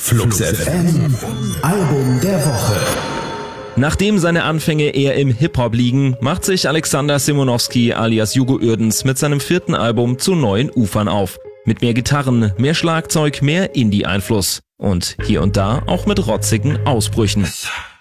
Flux FM Album der Woche. Nachdem seine Anfänge eher im Hip-Hop liegen, macht sich Alexander Simonowski alias Hugo Uerdens mit seinem 4. Album zu neuen Ufern auf. Mit mehr Gitarren, mehr Schlagzeug, mehr Indie-Einfluss und hier und da auch mit rotzigen Ausbrüchen.